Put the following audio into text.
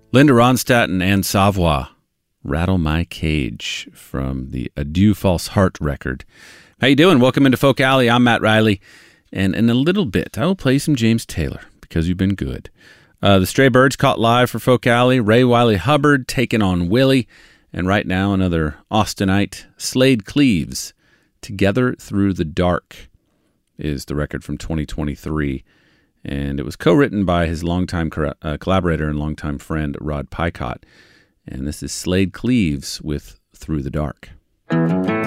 Linda Ronstadt and Anne Savoy, Rattle My Cage from the Adieu False Heart record. How you doing? Welcome into Folk Alley. I'm Matt Riley, and in a little bit I will play some James Taylor because you've been good. The Stray Birds caught live for Folk Alley. Ray Wiley Hubbard taking on Willie, and right now another Austinite, Slade Cleaves. Together Through the Dark is the record from 2023. And it was co-written by his longtime collaborator and longtime friend, Rod Picott. And this is Slade Cleaves with Through the Dark.